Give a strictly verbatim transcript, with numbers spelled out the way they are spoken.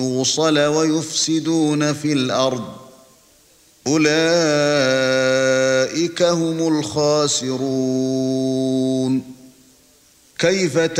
يُوصَلَ وَيُفْسِدُونَ فِي الْأَرْضِ أُولَئِكَ هُمُ الْخَاسِرُونَ كَيْفَ